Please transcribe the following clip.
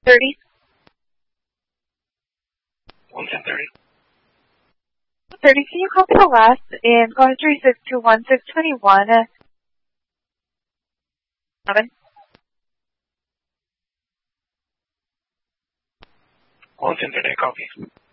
30. 11030. 30, can you copy the last in call 3621-621? 7. 11030, copy.